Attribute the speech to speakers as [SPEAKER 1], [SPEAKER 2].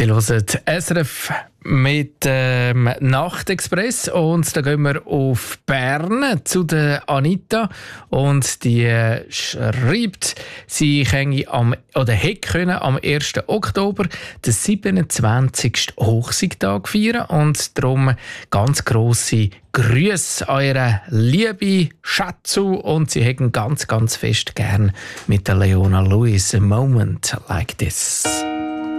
[SPEAKER 1] Sie hören SRF mit dem Nachtexpress und da gehen wir auf Bern zu der Anita und die schreibt, sie hätte am 1. Oktober den 27. Hochsiegtag feiern und darum ganz grosse Grüße an ihre liebe Schatzu und sie hätten ganz, ganz fest gern mit der Leona Lewis «A Moment Like This».